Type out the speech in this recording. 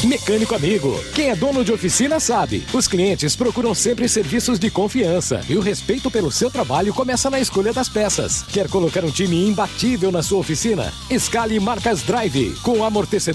Mecânico Amigo. Quem é dono de oficina sabe. Os clientes procuram sempre serviços de confiança e o respeito pelo seu trabalho começa na escolha das peças. Quer colocar um time imbatível na sua oficina? Escale Marcas Drive com amortecedor